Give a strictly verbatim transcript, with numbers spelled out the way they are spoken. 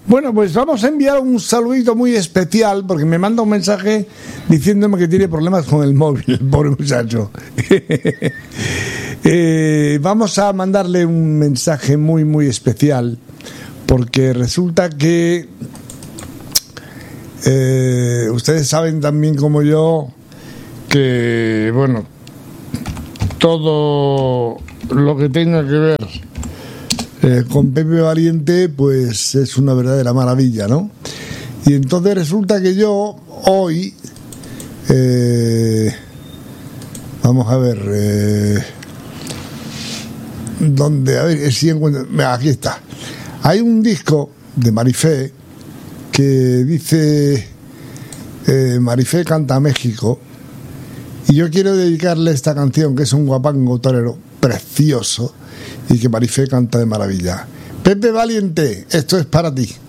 Bueno, pues vamos a enviar un saludito muy especial porque me manda un mensaje diciéndome que tiene problemas con el móvil, pobre muchacho. eh, vamos a mandarle un mensaje muy, muy especial porque resulta que eh, ustedes saben también como yo que, bueno, todo lo que tenga que ver Eh, con Pepe Valiente pues es una verdadera maravilla, ¿no? Y entonces resulta que yo hoy eh, vamos a ver eh, donde, a ver si encuentro, aquí está, hay un disco de Marifé que dice eh, Marifé canta México, y yo quiero dedicarle esta canción, que es un guapango torero precioso y que Marifé canta de maravilla. Pepe Valiente, esto es para ti.